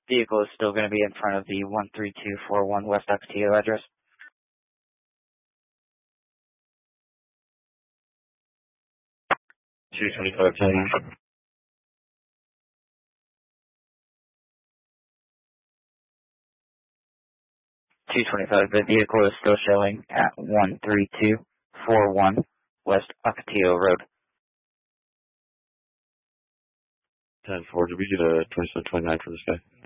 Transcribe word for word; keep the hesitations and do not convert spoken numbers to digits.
Vehicle is still going to be in front of the one three two four one West Ocotillo address. two twenty-five ten. two twenty-five, the vehicle is still showing at one three two four one West Ocotillo Road. ten four, did we get a twenty-seven twenty-nine for this guy?